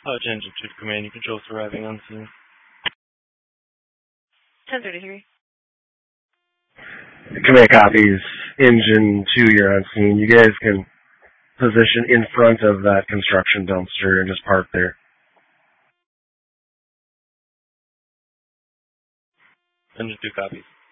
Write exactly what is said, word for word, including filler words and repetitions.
Uh, Engine two to command, you control arriving on scene. ten thirty-three. Command copies. Engine two, you're on scene. You guys can position in front of that construction dumpster and just park there. Engine two copies.